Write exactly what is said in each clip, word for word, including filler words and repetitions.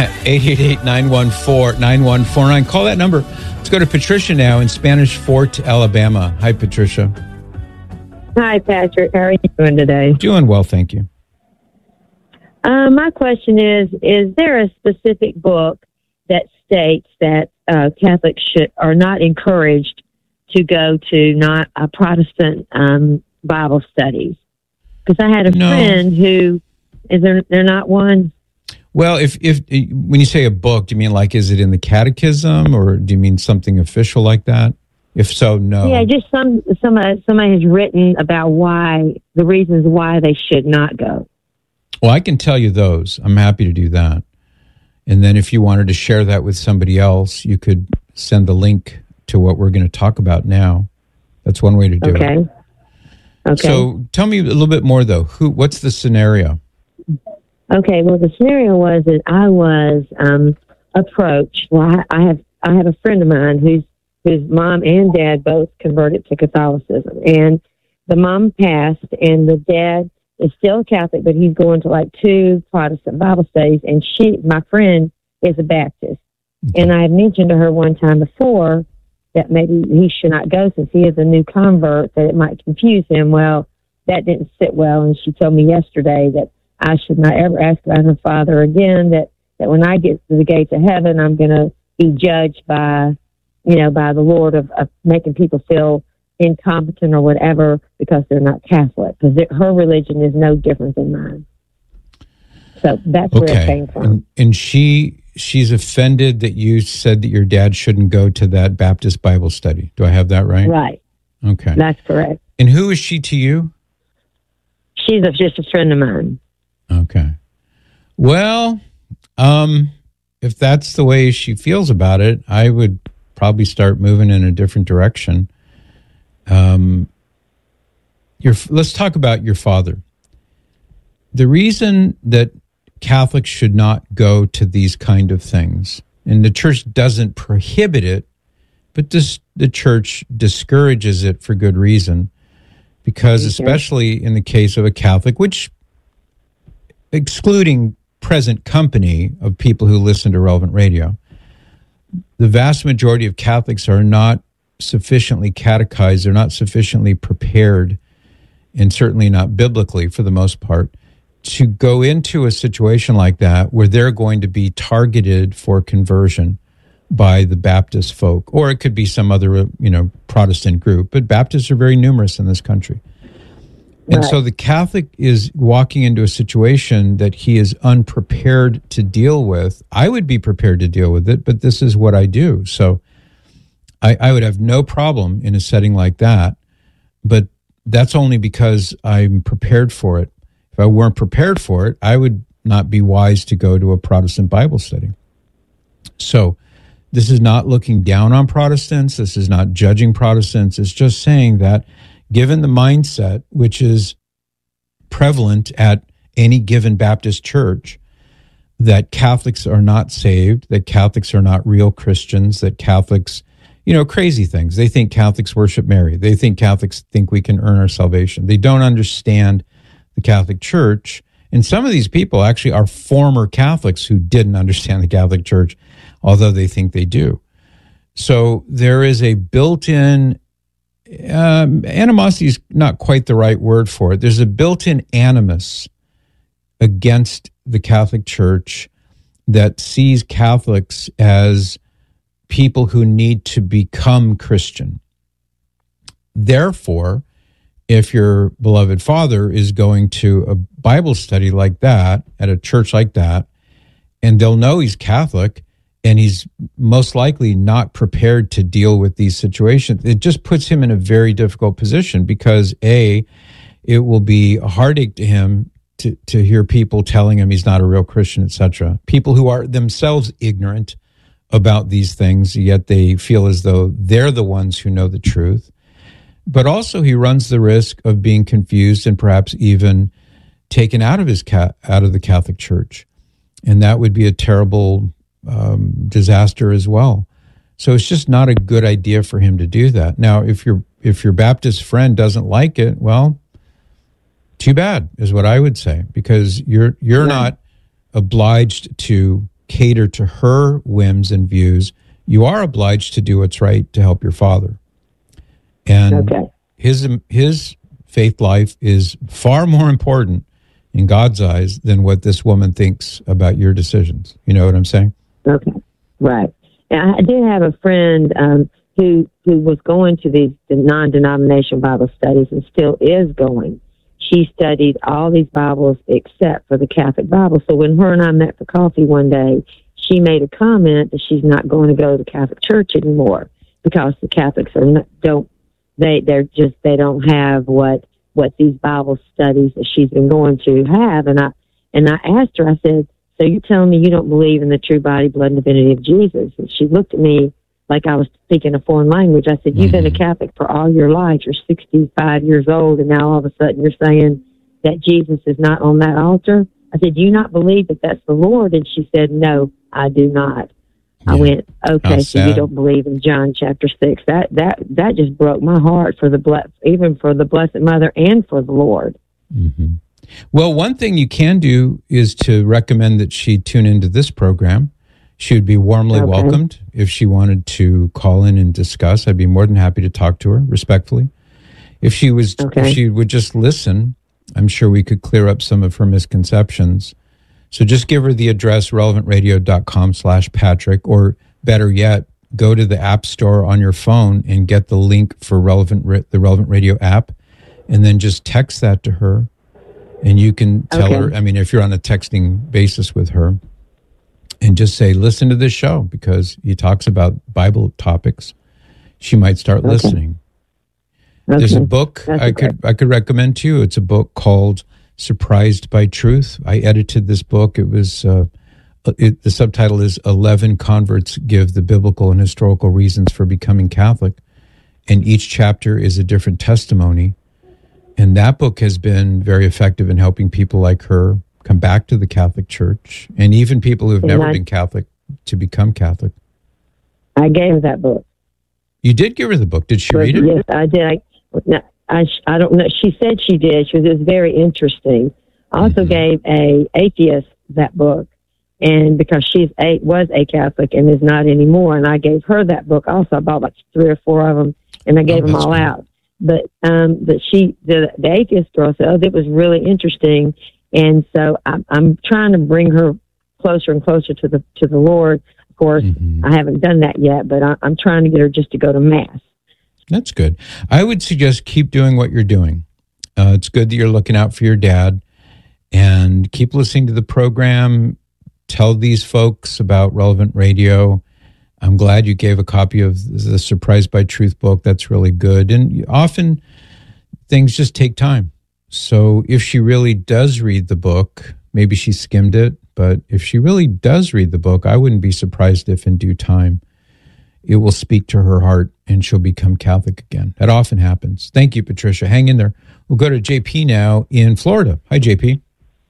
eight eight eight, nine one four, nine one four nine. Call that number. Let's go to Patricia now in Spanish Fort, Alabama. Hi, Patricia. Hi, Patrick. How are you doing today? Doing well, thank you. Uh, my question is, is there a specific book that states that uh, Catholics should are not encouraged to go to not a Protestant um, Bible studies? Because I had a no. friend who, is there, they're not one? Well, if if when you say a book, do you mean like, is it in the catechism, or do you mean something official like that? If so, no. Yeah, just some somebody somebody has written about why the reasons why they should not go. Well, I can tell you those. I'm happy to do that. And then if you wanted to share that with somebody else, you could send the link to what we're going to talk about now. That's one way to do okay. it. Okay. So tell me a little bit more, though. Who? What's the scenario? Okay. Well, the scenario was that I was um, approached. Well, I, I have I have a friend of mine who's whose mom and dad both converted to Catholicism, and the mom passed, and the dad is still a Catholic, but he's going to like two Protestant Bible studies, and she, my friend, is a Baptist. Okay. And I had mentioned to her one time before that maybe he should not go since he is a new convert, that it might confuse him. Well, that didn't sit well, and she told me yesterday that I should not ever ask about her father again, that, that when I get to the gates of heaven, I'm going to be judged by, you know, by the Lord of, of making people feel incompetent or whatever because they're not Catholic, because her religion is no different than mine. So that's okay. where it came from. And, and she she's offended that you said that your dad shouldn't go to that Baptist Bible study. Do I have that right? Right. Okay. That's correct. And who is she to you? She's a, just a friend of mine. Okay. Well, um, if that's the way she feels about it, I would probably start moving in a different direction. Um, your, let's talk about your father. The reason that Catholics should not go to these kind of things, and the church doesn't prohibit it, but this, the church discourages it for good reason, because especially in the case of a Catholic, which excluding present company of people who listen to Relevant Radio, the vast majority of Catholics are not sufficiently catechized, they're not sufficiently prepared, and certainly not biblically for the most part, to go into a situation like that where they're going to be targeted for conversion by the Baptist folk, or it could be some other, you know, Protestant group, but Baptists are very numerous in this country. And right. So the Catholic is walking into a situation that he is unprepared to deal with. I would be prepared to deal with it, but this is what I do. So I, I would have no problem in a setting like that, but that's only because I'm prepared for it. If I weren't prepared for it, I would not be wise to go to a Protestant Bible study. So this is not looking down on Protestants. This is not judging Protestants. It's just saying that given the mindset, which is prevalent at any given Baptist church, that Catholics are not saved, that Catholics are not real Christians, that Catholics, you know, crazy things. They think Catholics worship Mary. They think Catholics think we can earn our salvation. They don't understand the Catholic Church. And some of these people actually are former Catholics who didn't understand the Catholic Church, although they think they do. So there is a built-in, um, animosity is not quite the right word for it. There's a built-in animus against the Catholic Church that sees Catholics as people who need to become Christian. Therefore, if your beloved father is going to a Bible study like that, at a church like that, and they'll know he's Catholic, and he's most likely not prepared to deal with these situations, it just puts him in a very difficult position because, A, it will be a heartache to him to, to hear people telling him he's not a real Christian, et cetera. People who are themselves ignorant about these things, yet they feel as though they're the ones who know the truth. But also he runs the risk of being confused and perhaps even taken out of his ca- out of the Catholic Church. And that would be a terrible um, disaster as well. So it's just not a good idea for him to do that. Now, if your if your Baptist friend doesn't like it, well, too bad is what I would say, because you're you're yeah. not obliged to cater to her whims and views, you are obliged to do what's right to help your father. And Okay. his his faith life is far more important in God's eyes than what this woman thinks about your decisions. You know what I'm saying? Okay. Right. And I did have a friend um, who who was going to these non-denominational Bible studies and still is going. She studied all these Bibles except for the Catholic Bible. So when her and I met for coffee one day, she made a comment that she's not going to go to the Catholic Church anymore because the Catholics are not, don't they they're just they don't have what what these Bible studies that she's been going to have. And I and I asked her, I said, so you're telling me you don't believe in the true body, blood, and divinity of Jesus? And she looked at me like I was speaking a foreign language. I said, you've mm-hmm. been a Catholic for all your life. You're sixty-five years old, and now all of a sudden you're saying that Jesus is not on that altar? I said, do you not believe that that's the Lord? And she said, no, I do not. Yeah. I went, okay, so you don't believe in John chapter six. That that that just broke my heart for the ble- even for the Blessed Mother and for the Lord. Mm-hmm. Well, one thing you can do is to recommend that she tune into this program. She would be warmly okay. welcomed if she wanted to call in and discuss. I'd be more than happy to talk to her respectfully. If she was, okay. if she would just listen, I'm sure we could clear up some of her misconceptions. So just give her the address, relevantradio.com slash Patrick, or better yet, go to the App Store on your phone and get the link for Relevant the Relevant Radio app, and then just text that to her. And you can tell okay. her, I mean, if you're on a texting basis with her, and just say, listen to this show because he talks about Bible topics, she might start okay. listening. Okay. There's a book That's I could I could recommend to you. It's a book called Surprised by Truth. I edited this book. It was uh, it, the subtitle is eleven Converts Give the Biblical and Historical Reasons for Becoming Catholic. And each chapter is a different testimony. And that book has been very effective in helping people like her come back to the Catholic Church, and even people who have never I, been Catholic to become Catholic. I gave her that book. You did give her the book. Did she but, read it? Yes, I did. I, no, I, I don't know. She said she did. She was, it was very interesting. I also mm-hmm. gave a atheist that book, and because she's a, was a Catholic and is not anymore, and I gave her that book also. I bought like three or four of them, and I gave oh, them all cool. out. But um, but she, the, the atheist girl said, oh, that was really interesting. And so I'm, I'm trying to bring her closer and closer to the to the Lord. Of course, mm-hmm. I haven't done that yet, but I, I'm trying to get her just to go to Mass. That's good. I would suggest keep doing what you're doing. Uh, it's good that you're looking out for your dad, and keep listening to the program. Tell these folks about Relevant Radio. I'm glad you gave a copy of the Surprised by Truth book. That's really good. And often things just take time. So if she really does read the book, maybe she skimmed it, but if she really does read the book, I wouldn't be surprised if in due time it will speak to her heart and she'll become Catholic again. That often happens. Thank you, Patricia. Hang in there. We'll go to J P now in Florida. Hi, J P.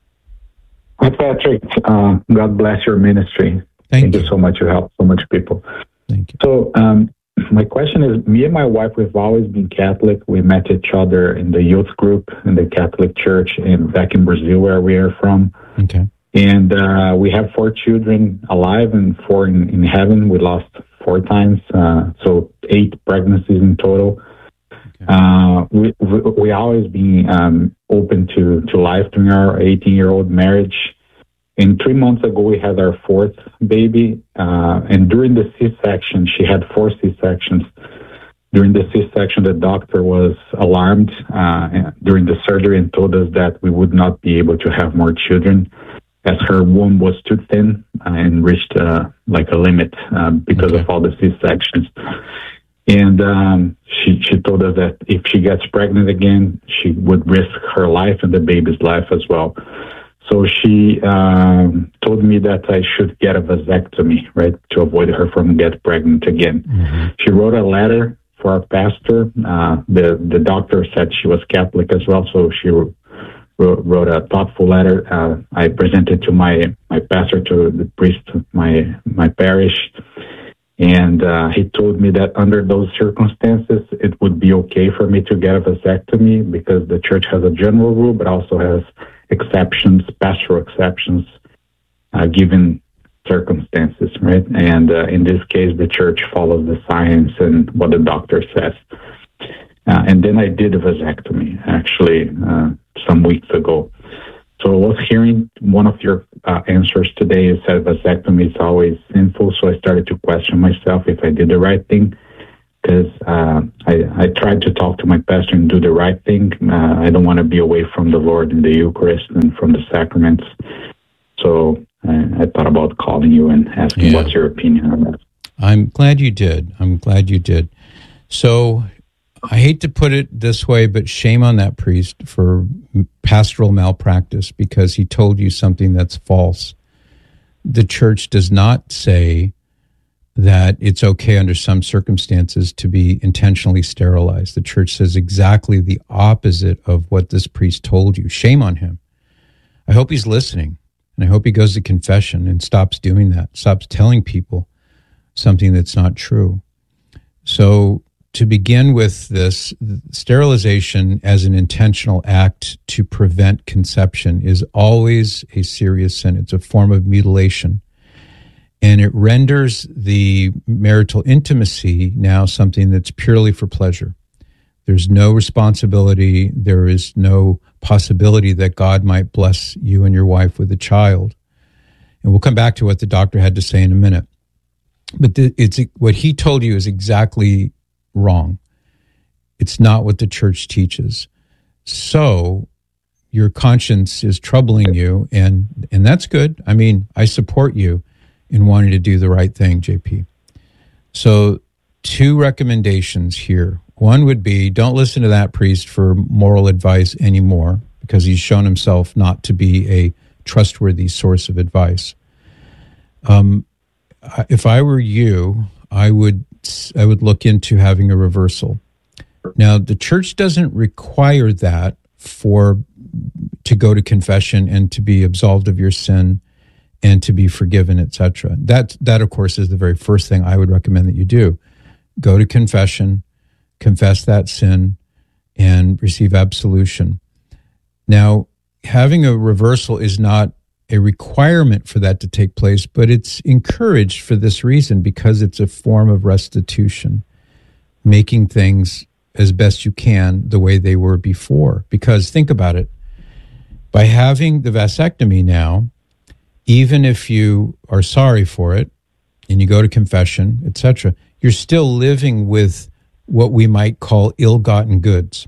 Hi, Patrick. Uh, God bless your ministry. Thank, Thank you. you so much. You help so much people. Thank you. So um, my question is, me and my wife, we've always been Catholic. We met each other in the youth group in the Catholic Church in back in Brazil, where we are from. Okay. And uh, we have four children alive and four in, in heaven. We lost four times, uh, so eight pregnancies in total. Okay. Uh, we, we we always been um, open to, to life during our eighteen-year-old marriage. And three months ago, we had our fourth baby. Uh, and during the C-section, she had four C-sections. During the C-section, the doctor was alarmed uh, during the surgery and told us that we would not be able to have more children, as her womb was too thin uh, and reached uh, like a limit uh, because okay. of all the C-sections. And um, she, she told us that if she gets pregnant again, she would risk her life and the baby's life as well. So she um, told me that I should get a vasectomy, right, to avoid her from getting pregnant again. Mm-hmm. She wrote a letter for our pastor. Uh, the the doctor said she was Catholic as well, so she wrote, wrote a thoughtful letter. Uh, I presented to my, my pastor, to the priest of my my parish, and uh, he told me that under those circumstances, it would be okay for me to get a vasectomy because the church has a general rule, but also has exceptions, pastoral exceptions, uh, given circumstances, right? And uh, in this case, the church follows the science and what the doctor says. Uh, and then I did a vasectomy, actually, uh, some weeks ago. So I was hearing one of your uh, answers today. You said vasectomy is always sinful. So I started to question myself if I did the right thing. Because uh, I, I tried to talk to my pastor and do the right thing. Uh, I don't want to be away from the Lord in the Eucharist and from the sacraments. So I, I thought about calling you and asking yeah. what's your opinion on that. I'm glad you did. I'm glad you did. So I hate to put it this way, but shame on that priest for pastoral malpractice because he told you something that's false. The church does not say that it's okay under some circumstances to be intentionally sterilized. The church says exactly the opposite of what this priest told you. Shame on him. I hope he's listening, and I hope he goes to confession and stops doing that, stops telling people something that's not true. So to begin with this, sterilization as an intentional act to prevent conception is always a serious sin. It's a form of mutilation. And it renders the marital intimacy now something that's purely for pleasure. There's no responsibility. There is no possibility that God might bless you and your wife with a child. And we'll come back to what the doctor had to say in a minute. But the, it's what he told you is exactly wrong. It's not what the church teaches. So your conscience is troubling you, and, and that's good. I mean, I support you in wanting to do the right thing, J P. So two recommendations here. One would be don't listen to that priest for moral advice anymore because he's shown himself not to be a trustworthy source of advice. Um, if I were you, I would I would look into having a reversal. Now, the church doesn't require that for to go to confession and to be absolved of your sin and to be forgiven, et cetera. That, that, of course, is the very first thing I would recommend that you do. Go to confession, confess that sin, and receive absolution. Now, having a reversal is not a requirement for that to take place, but it's encouraged for this reason, because it's a form of restitution, making things as best you can the way they were before. Because think about it, by having the vasectomy now, even if you are sorry for it and you go to confession, et cetera, you're still living with what we might call ill-gotten goods.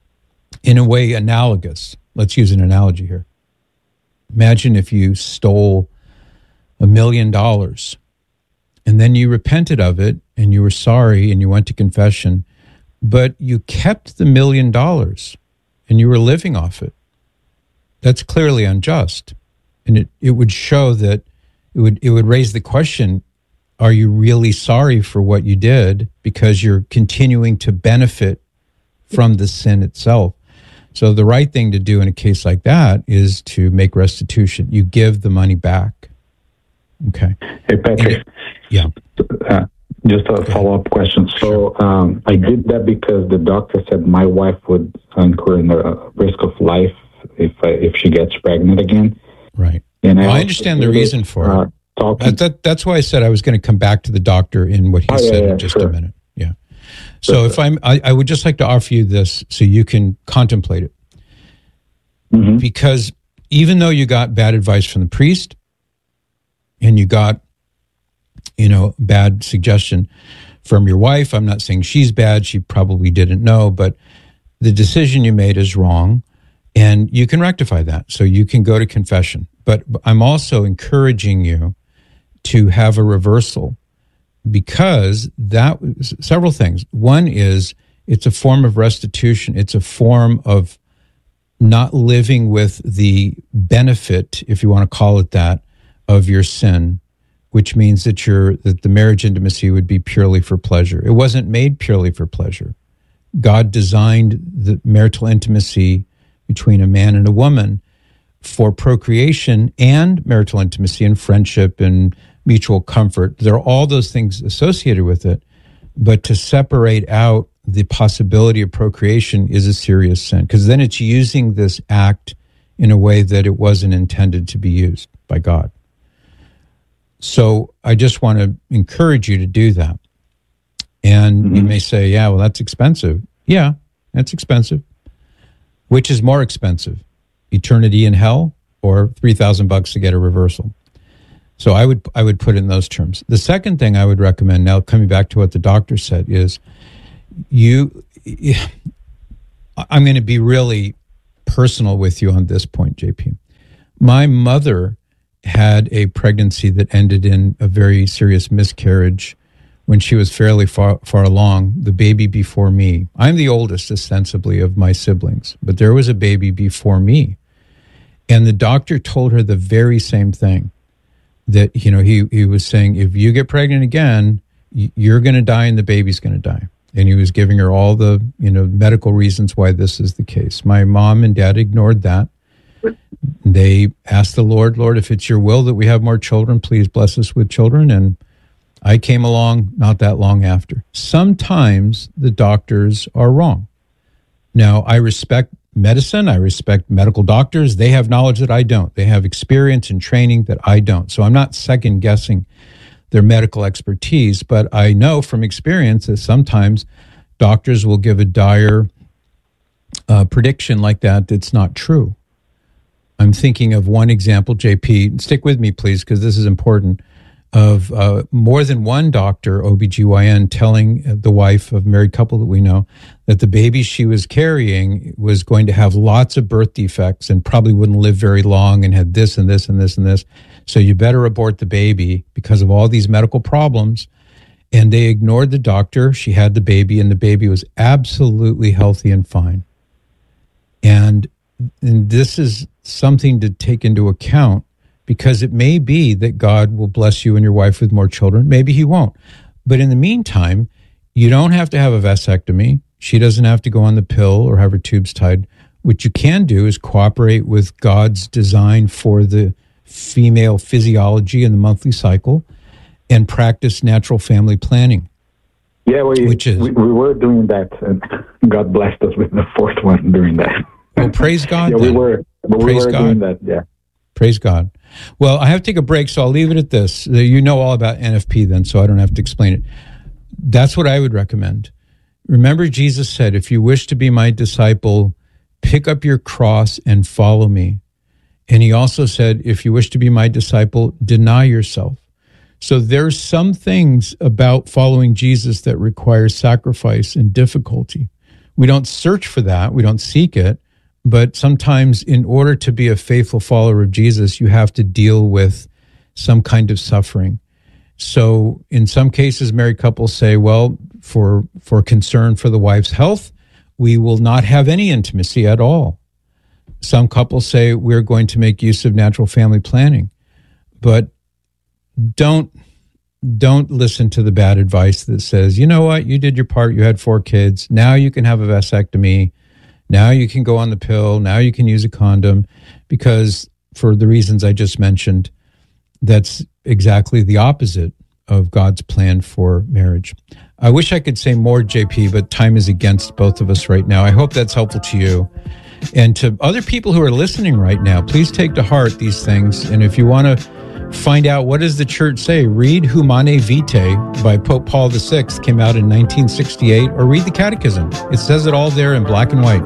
In a way analogous. Let's use an analogy here. Imagine if you stole a million dollars and then you repented of it and you were sorry and you went to confession, but you kept the million dollars and you were living off it. That's clearly unjust. And it, it would show that it would it would raise the question, are you really sorry for what you did because you're continuing to benefit from the sin itself? So the right thing to do in a case like that is to make restitution. You give the money back. Okay. Hey, Patrick. It, yeah. Uh, just a follow-up question. So um, I did that because the doctor said my wife would incur a risk of life if I, if she gets pregnant again. Right. And well, I, I understand the reason for uh, it. That, that, that's why I said I was going to come back to the doctor in what he oh, said yeah, yeah, in just sure. a minute. Yeah. So sure. if I'm, I, I would just like to offer you this so you can contemplate it. Mm-hmm. Because even though you got bad advice from the priest and you got, you know, bad suggestion from your wife, I'm not saying she's bad. She probably didn't know, but the decision you made is wrong. And you can rectify that. So you can go to confession. But I'm also encouraging you to have a reversal, because that several things. One is it's a form of restitution. It's a form of not living with the benefit, if you want to call it that, of your sin, which means that your that the marriage intimacy would be purely for pleasure. It wasn't made purely for pleasure. God designed the marital intimacy between a man and a woman for procreation and marital intimacy and friendship and mutual comfort. There are all those things associated with it, but to separate out the possibility of procreation is a serious sin, because then it's using this act in a way that it wasn't intended to be used by God. So I just want to encourage you to do that. And mm-hmm. you may say, yeah, well, that's expensive. Yeah, that's expensive. Which is more expensive, eternity in hell or three thousand bucks to get a reversal? So I would I would put it in those terms. The second thing I would recommend, now coming back to what the doctor said, is you, I'm going to be really personal with you on this point, J P. My mother had a pregnancy that ended in a very serious miscarriage when she was fairly far, far along, the baby before me. I'm the oldest, ostensibly, of my siblings, but there was a baby before me. And the doctor told her the very same thing, that, you know, he, he was saying, if you get pregnant again, you're going to die and the baby's going to die. And he was giving her all the, you know, medical reasons why this is the case. My mom and dad ignored that. They asked the Lord, Lord, if it's your will that we have more children, please bless us with children. And I came along not that long after. Sometimes the doctors are wrong. Now, I respect medicine. I respect medical doctors. They have knowledge that I don't. They have experience and training that I don't. So I'm not second guessing their medical expertise, but I know from experience that sometimes doctors will give a dire uh, prediction like that that's not true. I'm thinking of one example, J P, stick with me, please, because this is important, of uh, more than one doctor, O B G Y N, telling the wife of a married couple that we know that the baby she was carrying was going to have lots of birth defects and probably wouldn't live very long and had this and this and this and this. So you better abort the baby because of all these medical problems. And they ignored the doctor. She had the baby, and the baby was absolutely healthy and fine. And, and this is something to take into account, because it may be that God will bless you and your wife with more children. Maybe he won't. But in the meantime, you don't have to have a vasectomy. She doesn't have to go on the pill or have her tubes tied. What you can do is cooperate with God's design for the female physiology and the monthly cycle and practice natural family planning. Yeah, we, which is, we, we were doing that, and God blessed us with the fourth one doing that. Well, praise God. yeah, then. we were, but we praise were God. doing that, yeah. Praise God. Well, I have to take a break, so I'll leave it at this. You know all about N F P then, so I don't have to explain it. That's what I would recommend. Remember, Jesus said, if you wish to be my disciple, pick up your cross and follow me. And he also said, if you wish to be my disciple, deny yourself. So there's some things about following Jesus that require sacrifice and difficulty. We don't search for that. We don't seek it. But sometimes in order to be a faithful follower of Jesus, you have to deal with some kind of suffering. So in some cases, married couples say, well, for for concern for the wife's health, we will not have any intimacy at all. Some couples say we're going to make use of natural family planning. But don't don't listen to the bad advice that says, you know what, you did your part, you had four kids, now you can have a vasectomy. Now you can go on the pill. Now you can use a condom, because for the reasons I just mentioned, that's exactly the opposite of God's plan for marriage. I wish I could say more, J P, but time is against both of us right now. I hope that's helpful to you. And to other people who are listening right now, please take to heart these things. And if you want to find out what does the church say, read Humane Vitae by Pope Paul the Sixth, came out in nineteen sixty-eight, or read the Catechism. It says it all there in black and white.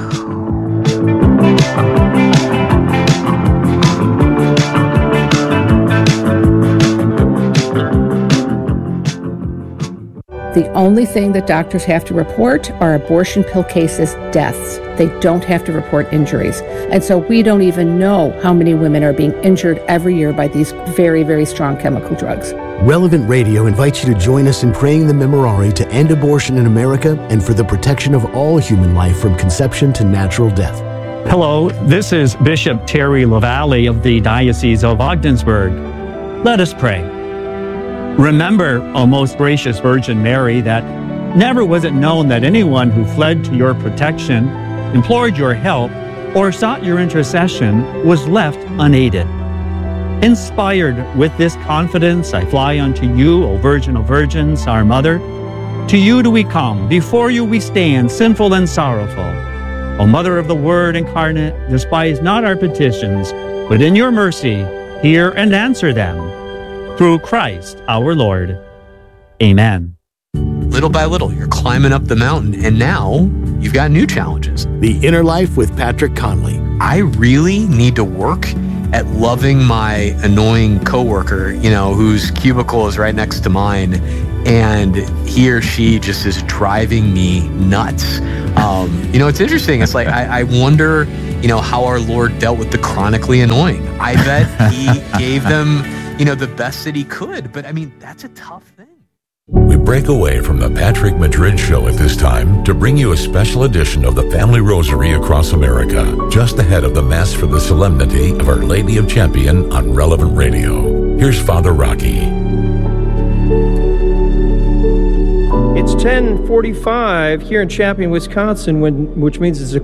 The only thing that doctors have to report are abortion pill cases, deaths. They don't have to report injuries. And so we don't even know how many women are being injured every year by these very, very strong chemical drugs. Relevant Radio invites you to join us in praying the Memorare to end abortion in America and for the protection of all human life from conception to natural death. Hello, this is Bishop Terry LaValle of the Diocese of Ogdensburg. Let us pray. Remember, O most gracious Virgin Mary, that never was it known that anyone who fled to your protection, implored your help, or sought your intercession was left unaided. Inspired with this confidence, I fly unto you, O Virgin of Virgins, our Mother. To you do we come, before you we stand, sinful and sorrowful. O Mother of the Word incarnate, despise not our petitions, but in your mercy hear and answer them. through Christ our Lord. Amen. Little by little, you're climbing up the mountain, and now you've got new challenges. The Inner Life with Patrick Conley. I really need to work at loving my annoying coworker, you know, whose cubicle is right next to mine, and he or she just is driving me nuts. Um, you know, it's interesting. It's like, I, I wonder, you know, how our Lord dealt with the chronically annoying. I bet he gave them, you know, the best that he could. But I mean, that's a tough thing. We break away from the Patrick Madrid Show at this time to bring you a special edition of the Family Rosary across America, just ahead of the Mass for the Solemnity of Our Lady of Champion on Relevant Radio. Here's Father Rocky. It's ten forty-five here in Champion, Wisconsin, when, which means it's a